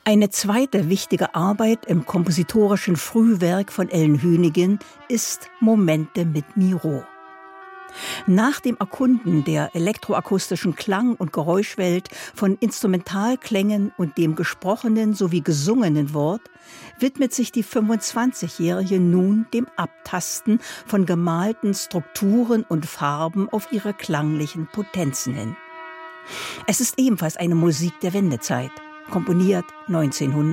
Eine zweite wichtige Arbeit im kompositorischen Frühwerk von Ellen Hoeniggin ist Momente mit Miro. Nach dem Erkunden der elektroakustischen Klang- und Geräuschwelt von Instrumentalklängen und dem gesprochenen sowie gesungenen Wort widmet sich die 25-Jährige nun dem Abtasten von gemalten Strukturen und Farben auf ihre klanglichen Potenzen hin. Es ist ebenfalls eine Musik der Wendezeit, komponiert 1900.